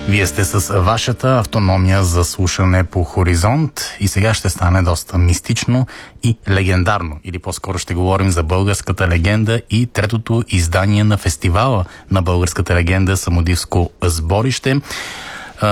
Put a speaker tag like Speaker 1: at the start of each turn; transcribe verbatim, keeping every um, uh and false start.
Speaker 1: Вие сте с вашата автономия за слушане по Хоризонт и сега ще стане доста мистично и легендарно. Или по-скоро ще говорим за българската легенда и третото издание на фестивала на българската легенда Самодивско сборище.